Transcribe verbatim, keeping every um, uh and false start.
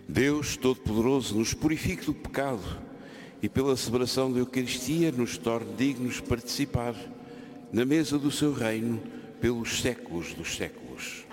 Deus Todo-Poderoso nos purifique do pecado e pela celebração da Eucaristia nos torne dignos de participar na mesa do seu reino pelos séculos dos séculos.